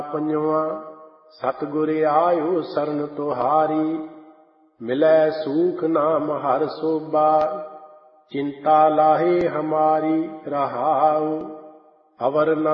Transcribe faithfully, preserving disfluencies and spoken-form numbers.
ਪੰਜਵਾਂ ਸਤਿਗੁਰ ਆਇਓ ਸਰਨ ਤੁਹਾਰੀ, ਮਿਲੈ ਸੂਖ ਨਾਮ ਹਰਿ ਸੋਭਾ, ਚਿੰਤਾ ਲਾਹੇ ਹਮਾਰੀ ਰਹਾਉ। ਅਵਰ ਨ